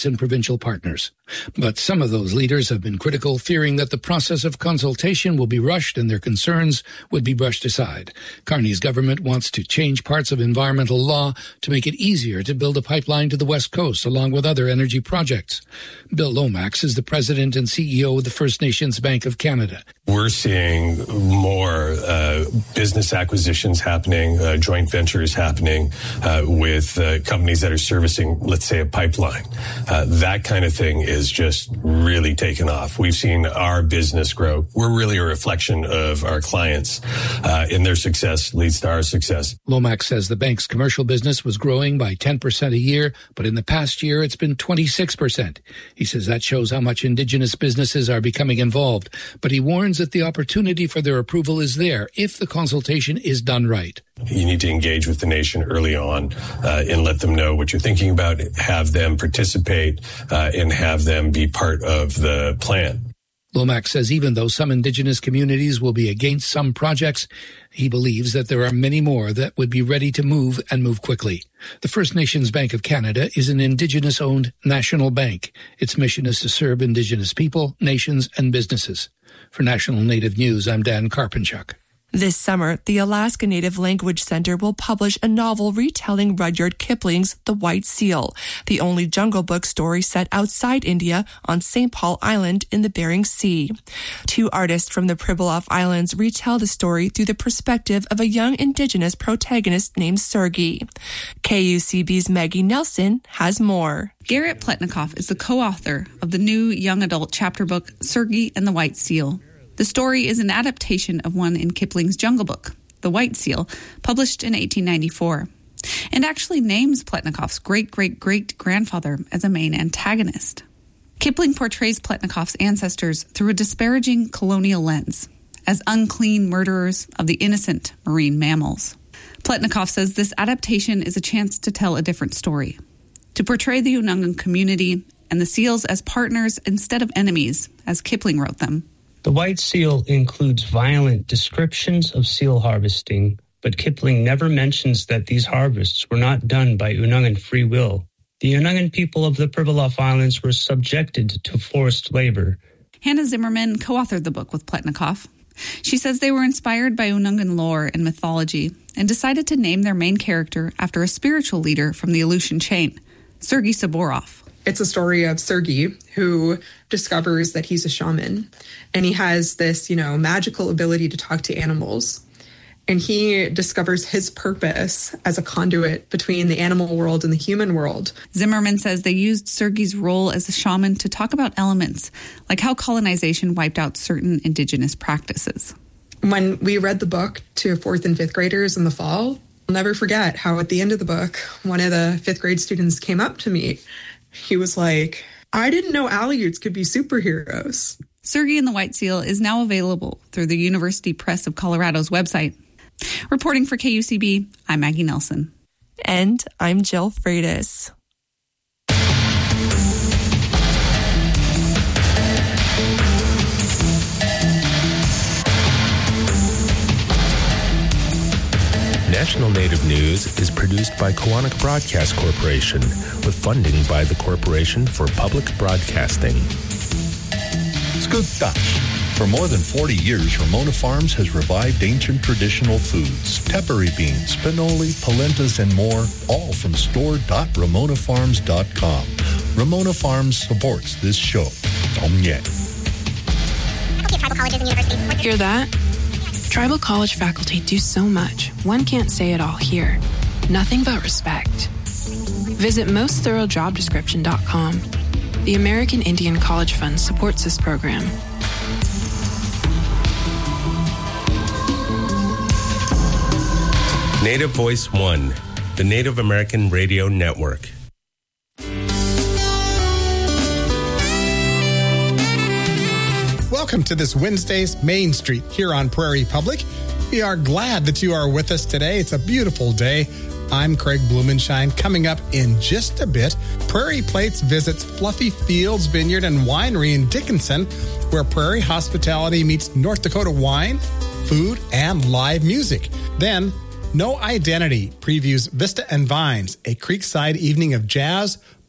states and provincial partners. But some of those leaders have been critical, fearing that the process of consultation will be rushed and their concerns would be brushed aside. Carney's government wants to change parts of environmental law to make it easier to build a pipeline to the West Coast, along with other energy projects. Bill Lomax is the president and CEO of the First Nations Bank of Canada. We're seeing more business acquisitions happening, joint ventures happening with companies that are servicing, let's say, a pipeline. That kind of thing is just really taken off. We've seen our business grow. We're really a reflection of our clients, and their success leads to our success. Lomax says the bank's commercial business was growing by 10% a year, but in the past year it's been 26%. He says that shows how much Indigenous businesses are becoming involved, but he warns that the opportunity for their approval is there if the consultation is done right. You need to engage with the nation early on and let them know what you're thinking about, have them participate, and have them be part of the plan. Lomax says even though some Indigenous communities will be against some projects, he believes that there are many more that would be ready to move and move quickly. The First Nations Bank of Canada is an Indigenous-owned national bank. Its mission is to serve Indigenous people, nations, and businesses. For National Native News, I'm Dan Karpenchuk. This summer, the Alaska Native Language Center will publish a novel retelling Rudyard Kipling's The White Seal, the only Jungle Book story set outside India on St. Paul Island in the Bering Sea. Two artists from the Pribilof Islands retell the story through the perspective of a young Indigenous protagonist named Sergei. KUCB's Maggie Nelson has more. Garrett Pletnikoff is the co-author of the new young adult chapter book, Sergei and the White Seal. The story is an adaptation of one in Kipling's Jungle Book, The White Seal, published in 1894, and actually names Pletnikoff's great-great-great-grandfather as a main antagonist. Kipling portrays Pletnikoff's ancestors through a disparaging colonial lens, as unclean murderers of the innocent marine mammals. Pletnikoff says this adaptation is a chance to tell a different story, to portray the Unungan community and the seals as partners instead of enemies, as Kipling wrote them. The White Seal includes violent descriptions of seal harvesting, but Kipling never mentions that these harvests were not done by Unungan free will. The Unungan people of the Pribilof Islands were subjected to forced labor. Hannah Zimmerman co-authored the book with Pletnikoff. She says they were inspired by Unungan lore and mythology and decided to name their main character after a spiritual leader from the Aleutian chain, Sergei Saborov. It's a story of Sergei, who discovers that he's a shaman, and he has this, magical ability to talk to animals. And he discovers his purpose as a conduit between the animal world and the human world. Zimmerman says they used Sergei's role as a shaman to talk about elements, like how colonization wiped out certain Indigenous practices. When we read the book to 4th and 5th graders in the fall, I'll never forget how at the end of the book, one of the 5th grade students came up to me. He was like, I didn't know Aleuts could be superheroes. Sergei and the White Seal is now available through the University Press of Colorado's website. Reporting for KUCB, I'm Maggie Nelson. And I'm Jill Freitas. National Native News is produced by Koahnic Broadcast Corporation with funding by the Corporation for Public Broadcasting. Scoop Dutch. For more than 40 years, Ramona Farms has revived ancient traditional foods, tepary beans, pinoli, polentas, and more, all from store.ramonafarms.com. Ramona Farms supports this show. Okay, tribal colleges and universities. Hear that? Tribal college faculty do so much. One can't say it all here. Nothing but respect. Visit mostthoroughdescription.com. The American Indian College Fund supports this program. Native Voice One, the Native American Radio Network. Welcome to this Wednesday's Main Street here on Prairie Public. We are glad that you are with us today. It's a beautiful day. I'm Craig Blumenshine. Coming up in just a bit, Prairie Plates visits Fluffy Fields Vineyard and Winery in Dickinson, where Prairie Hospitality meets North Dakota wine, food, and live music. Then, No Identity previews Vista and Vines, a creekside evening of jazz,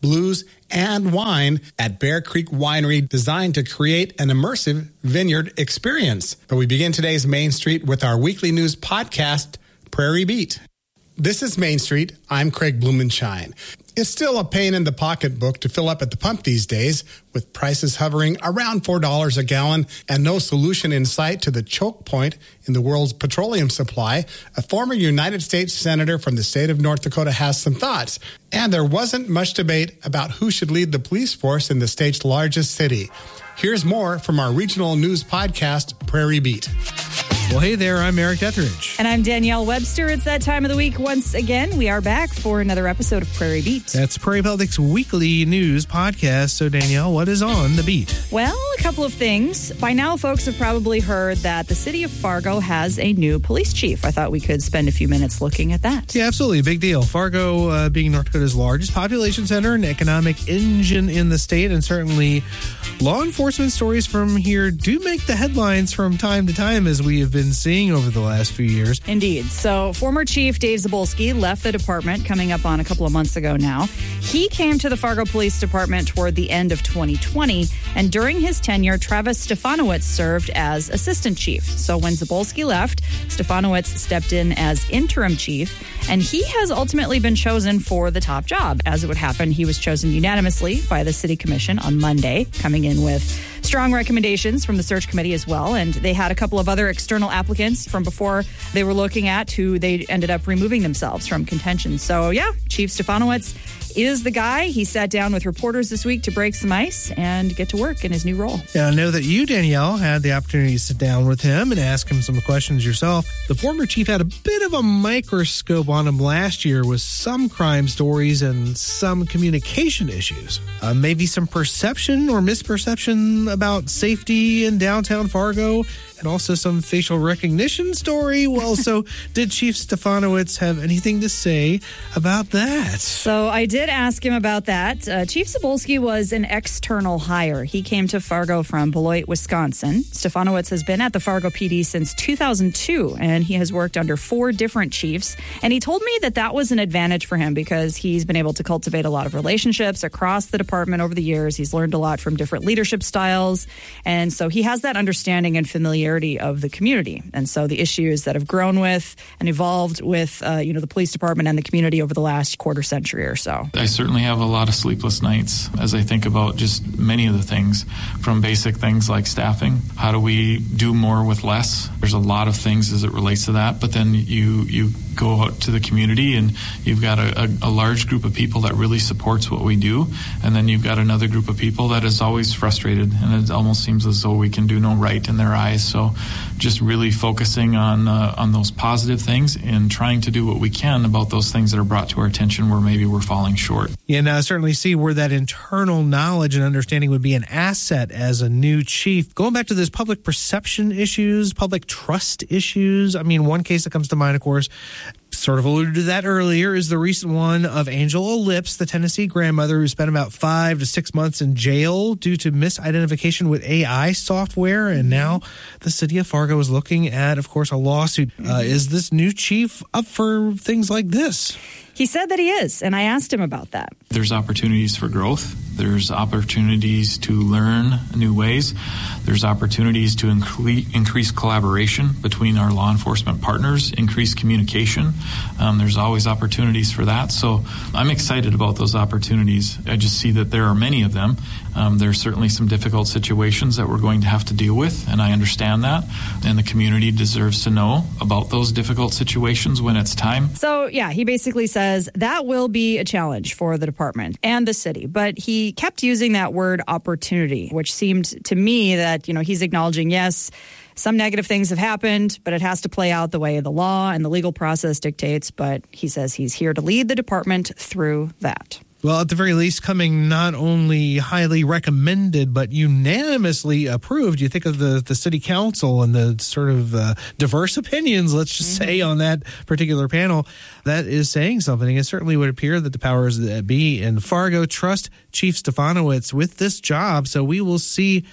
blues, and wine at Bear Creek Winery, designed to create an immersive vineyard experience. But we begin today's Main Street with our weekly news podcast, Prairie Beat. This is Main Street. I'm Craig Blumenshine. It's still a pain in the pocketbook to fill up at the pump these days, with prices hovering around $4 a gallon and no solution in sight to the choke point in the world's petroleum supply. A former United States Senator from the state of North Dakota has some thoughts. And there wasn't much debate about who should lead the police force in the state's largest city. Here's more from our regional news podcast, Prairie Beat. Well, hey there, I'm Eric Etheridge. And I'm Danielle Webster. It's that time of the week once again. We are back for another episode of Prairie Beat. That's Prairie Public's weekly news podcast. So, Danielle, what is on the beat? Well, a couple of things. By now, folks have probably heard that the city of Fargo has a new police chief. I thought we could spend a few minutes looking at that. Yeah, absolutely. Big deal. Fargo being North Dakota's largest population center and economic engine in the state, and certainly law enforcement stories from here do make the headlines from time to time, as we have been seeing over the last few years. Indeed. So former Chief Dave Zabulski left the department coming up on a couple of months ago now. He came to the Fargo Police Department toward the end of 2020, and during his tenure, Travis Stefanowicz served as assistant chief. So when Zabulski left, Stefanowicz stepped in as interim chief, and he has ultimately been chosen for the top job. As it would happen, he was chosen unanimously by the City Commission on Monday, coming in with strong recommendations from the search committee as well. And they had a couple of other external applicants from before they were looking at who they ended up removing themselves from contention. So, yeah, Chief Stefanowicz is the guy. He sat down with reporters this week to break some ice and get to work in his new role. Yeah, I know that you, Danielle, had the opportunity to sit down with him and ask him some questions yourself. The former chief had a bit of a microscope on him last year with some crime stories and some communication issues. Maybe some perception or misperception about safety in downtown Fargo, and also some facial recognition story. Well, so did Chief Stefanowicz have anything to say about that? So I did ask him about that. Chief Zabulski was an external hire. He came to Fargo from Beloit, Wisconsin. Stefanowicz has been at the Fargo PD since 2002, and he has worked under 4 different chiefs. And he told me that was an advantage for him because he's been able to cultivate a lot of relationships across the department over the years. He's learned a lot from different leadership styles. And so he has that understanding and familiarity of the community. And so the issues that have grown with and evolved with, the police department and the community over the last quarter century or so. I certainly have a lot of sleepless nights as I think about just many of the things, from basic things like staffing. How do we do more with less? There's a lot of things as it relates to that, but then you go out to the community and you've got a large group of people that really supports what we do, and then you've got another group of people that is always frustrated, and it almost seems as though we can do no right in their eyes. So just really focusing on those positive things and trying to do what we can about those things that are brought to our attention where maybe we're falling short. Yeah, and I certainly see where that internal knowledge and understanding would be an asset as a new chief. Going back to those public perception issues, public trust issues, I mean, one case that comes to mind, of course, sort of alluded to that earlier, is the recent one of Angela Lips, the Tennessee grandmother who spent about 5 to 6 months in jail due to misidentification with AI software. And now the city of Fargo is looking at, of course, a lawsuit. Is this new chief up for things like this? He said that he is, and I asked him about that. There's opportunities for growth. There's opportunities to learn new ways. There's opportunities to increase collaboration between our law enforcement partners, increase communication. There's always opportunities for that. So I'm excited about those opportunities. I just see that there are many of them. There's certainly some difficult situations that we're going to have to deal with, and I understand that. And the community deserves to know about those difficult situations when it's time. So, yeah, he basically says that will be a challenge for the department and the city. But he kept using that word opportunity, which seemed to me that, he's acknowledging, yes, some negative things have happened, but it has to play out the way the law and the legal process dictates. But he says he's here to lead the department through that. Well, at the very least, coming not only highly recommended, but unanimously approved. You think of the city council and the sort of diverse opinions, let's just say, on that particular panel. That is saying something. It certainly would appear that the powers that be in Fargo trust Chief Stefanowicz with this job. So we will see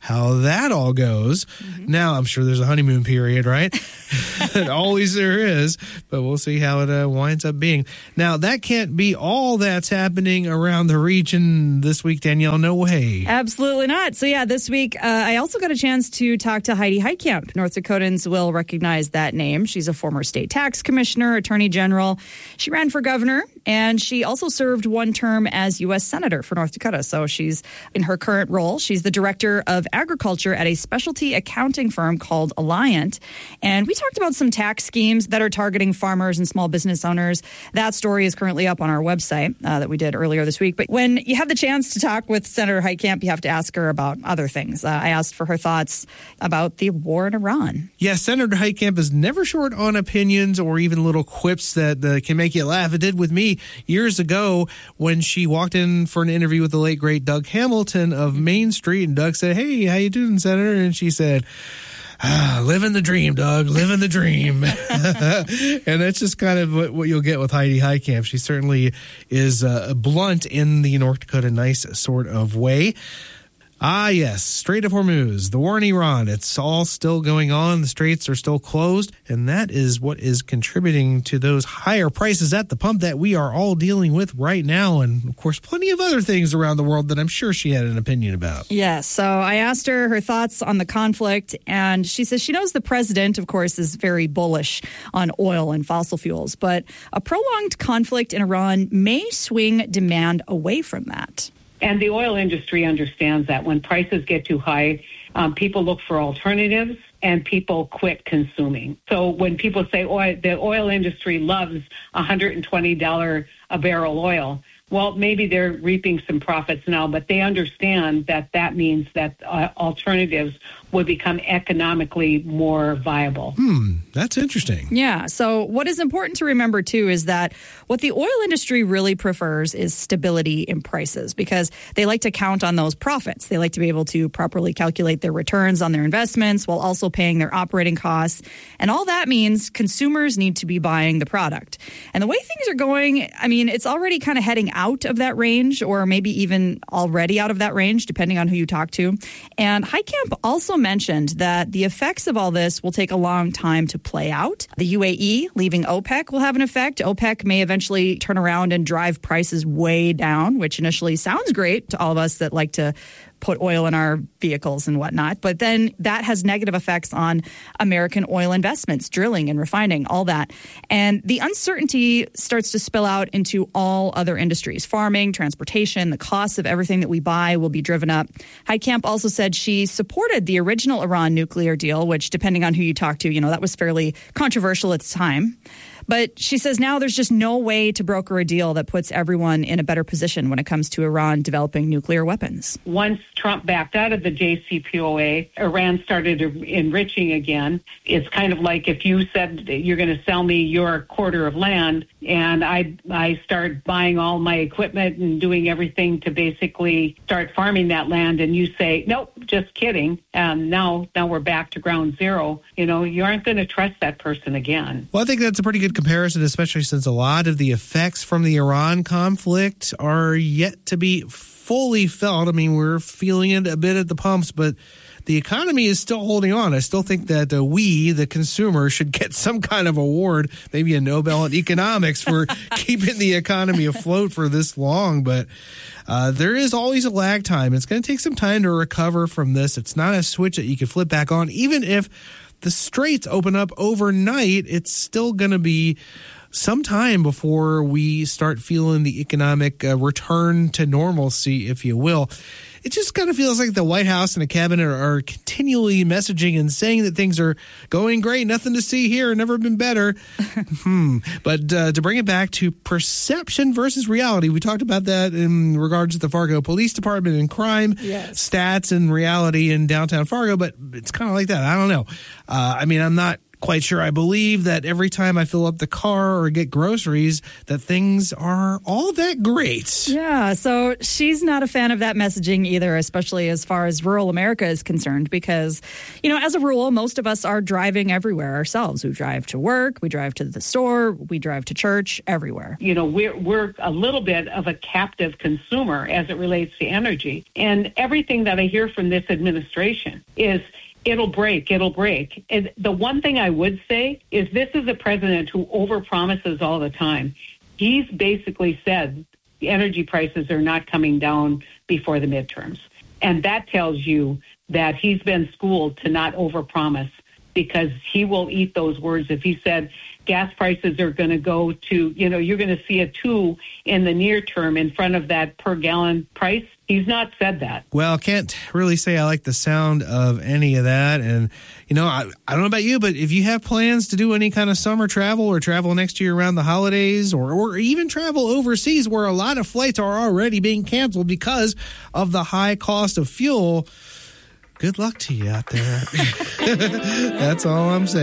how that all goes. Now, I'm sure there's a honeymoon period, right? Always there is, but we'll see how it winds up being. Now, that can't be all that's happening around the region this week, Danielle. No way. Absolutely not. So, yeah, this week, I also got a chance to talk to Heidi Heitkamp. North Dakotans will recognize that name. She's a former state tax commissioner, attorney general. She ran for governor, and she also served one term as U.S. Senator for North Dakota. So she's in her current role. She's the director of agriculture at a specialty accounting firm called Alliant. And we talked about some tax schemes that are targeting farmers and small business owners. That story is currently up on our website that we did earlier this week. But when you have the chance to talk with Senator Heitkamp, you have to ask her about other things. I asked for her thoughts about the war in Iran. Yeah, Senator Heitkamp is never short on opinions or even little quips that can make you laugh. It did with me years ago when she walked in for an interview with the late, great Doug Hamilton of Main Street. And Doug said, "Hey, how you doing, Senator?" And she said, "Living the dream, Doug, living the dream." And that's just kind of what you'll get with Heidi Heitkamp. She certainly is blunt in the North Dakota nice sort of way. Yes, Strait of Hormuz, the war in Iran, it's all still going on. The straits are still closed, and that is what is contributing to those higher prices at the pump that we are all dealing with right now. And, of course, plenty of other things around the world that I'm sure she had an opinion about. Yes, so I asked her thoughts on the conflict, and she says she knows the president, of course, is very bullish on oil and fossil fuels, but a prolonged conflict in Iran may swing demand away from that. And the oil industry understands that when prices get too high, people look for alternatives and people quit consuming. So when people say the oil industry loves $120 a barrel oil, well, maybe they're reaping some profits now, but they understand that means that alternatives would become economically more viable. That's interesting. Yeah. So what is important to remember, too, is that what the oil industry really prefers is stability in prices because they like to count on those profits. They like to be able to properly calculate their returns on their investments while also paying their operating costs. And all that means consumers need to be buying the product. And the way things are going, I mean, it's already kind of heading out of that range or maybe even already out of that range, depending on who you talk to. And Heitkamp also mentioned that the effects of all this will take a long time to play out. The UAE leaving OPEC will have an effect. OPEC may eventually turn around and drive prices way down, which initially sounds great to all of us that like to put oil in our vehicles and whatnot. But then that has negative effects on American oil investments, drilling and refining, all that. And the uncertainty starts to spill out into all other industries. Farming, transportation, the cost of everything that we buy will be driven up. Heitkamp also said she supported the original Iran nuclear deal, which, depending on who you talk to, that was fairly controversial at the time. But she says now there's just no way to broker a deal that puts everyone in a better position when it comes to Iran developing nuclear weapons. Once Trump backed out of the JCPOA, Iran started enriching again. It's kind of like if you said you're going to sell me your quarter of land and I start buying all my equipment and doing everything to basically start farming that land and you say, nope, just kidding. Now we're back to ground zero. You aren't going to trust that person again. Well, I think that's a pretty good comparison, especially since a lot of the effects from the Iran conflict are yet to be fully felt. I mean, we're feeling it a bit at the pumps, but the economy is still holding on. I still think that we, the consumer, should get some kind of award, maybe a Nobel in economics for keeping the economy afloat for this long. But there is always a lag time. It's going to take some time to recover from this. It's not a switch that you can flip back on. Even if the straits open up overnight, it's still going to be some time before we start feeling the economic return to normalcy, if you will. It just kind of feels like the White House and the cabinet are continually messaging and saying that things are going great, nothing to see here, never been better. But to bring it back to perception versus reality, we talked about that in regards to the Fargo Police Department and crime stats and reality in downtown Fargo, but it's kind of like that. I don't know. I'm not quite sure I believe that every time I fill up the car or get groceries, that things are all that great. Yeah, so she's not a fan of that messaging either, especially as far as rural America is concerned, because, as a rule, most of us are driving everywhere ourselves. We drive to work, we drive to the store, we drive to church, everywhere. We're a little bit of a captive consumer as it relates to energy. And everything that I hear from this administration is, it'll break. And the one thing I would say is this is a president who overpromises all the time. He's basically said the energy prices are not coming down before the midterms. And that tells you that he's been schooled to not overpromise, because he will eat those words. If he said gas prices are going to go to, you're going to see a 2 in the near term in front of that per gallon price, he's not said that. Well, can't really say I like the sound of any of that. And, I don't know about you, but if you have plans to do any kind of summer travel or travel next year around the holidays, or even travel overseas where a lot of flights are already being canceled because of the high cost of fuel, good luck to you out there. That's all I'm saying.